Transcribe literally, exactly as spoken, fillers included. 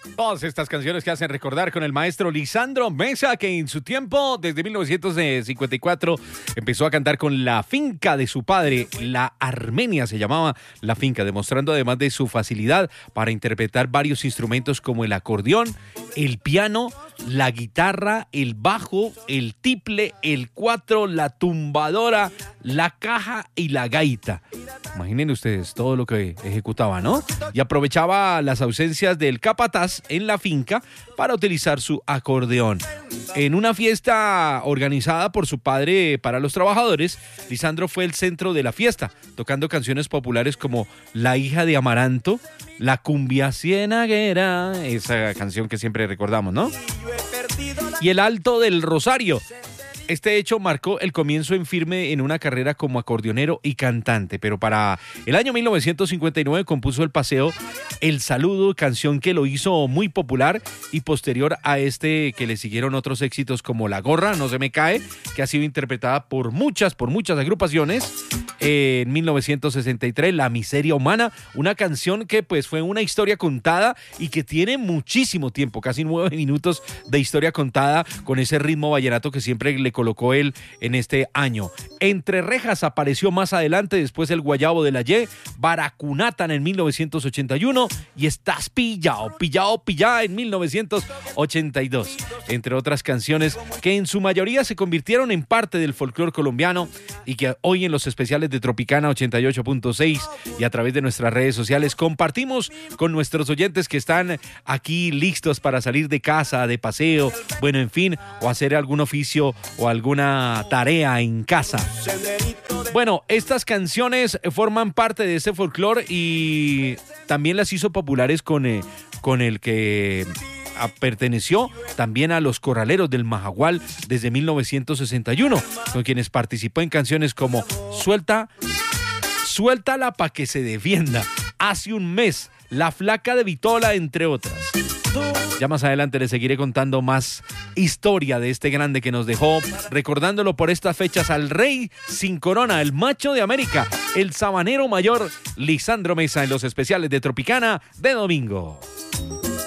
Todas estas canciones que hacen recordar con el maestro Lisandro Mesa, que en su tiempo, desde mil novecientos cincuenta y cuatro, empezó a cantar con la finca de su padre, la Armenia se llamaba la finca, demostrando además de su facilidad para interpretar varios instrumentos como el acordeón, el piano, la guitarra, el bajo, el tiple, el cuatro, la tumbadora, la caja y la gaita. Imaginen ustedes todo lo que ejecutaba, ¿no? Y aprovechaba las ausencias del capataz en la finca para utilizar su acordeón. En una fiesta organizada por su padre para los trabajadores, Lisandro fue el centro de la fiesta, tocando canciones populares como La hija de Amaranto, La cumbia cienaguera, esa canción que siempre recordamos, ¿no? Y El alto del Rosario. Este hecho marcó el comienzo en firme en una carrera como acordeonero y cantante, pero para el año mil novecientos cincuenta y nueve compuso el paseo El Saludo, canción que lo hizo muy popular, y posterior a este que le siguieron otros éxitos como La gorra, no se me cae, que ha sido interpretada por muchas, por muchas agrupaciones. En mil novecientos sesenta y tres, La miseria humana, una canción que pues fue una historia contada y que tiene muchísimo tiempo, casi nueve minutos de historia contada con ese ritmo vallenato que siempre le colocó él en este año. Entre rejas apareció más adelante, después El guayabo de la Ye, Baracunatan en mil novecientos ochenta y uno y Estás pillao, pillao, pillá en mil novecientos ochenta y dos, entre otras canciones que en su mayoría se convirtieron en parte del folclore colombiano y que hoy en los especiales de Tropicana ochenta y ocho punto seis y a través de nuestras redes sociales compartimos con nuestros oyentes que están aquí listos para salir de casa, de paseo, bueno, en fin, o hacer algún oficio o alguna tarea en casa. Bueno, estas canciones forman parte de ese folclore y también las hizo populares con, eh, con el que a, perteneció también a los Corraleros del Majagual desde mil novecientos sesenta y uno, con quienes participó en canciones como Suelta, Suéltala pa' que se defienda, Hace un mes, La flaca de Vitola, entre otras. Ya más adelante les seguiré contando más historia de este grande que nos dejó, recordándolo por estas fechas al rey sin corona, el macho de América, el sabanero mayor Lisandro Mesa en los especiales de Tropicana de domingo.